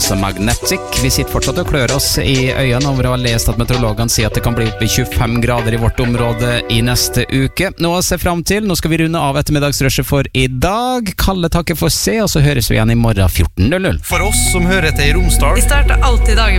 oss Magnetic. Vi sitter fortsatt og klør oss i øynene over å ha lest at meteorologene sier at det kan bli opp i 25 grader i vårt område i neste uke. Nå å se frem til, nå skal vi runde av ettermiddagsrushet for i dag. Kalle takker for se, og så høres vi igjen i morgen 14.00. For oss som hører til i Romsdal. Vi starter alltid dagen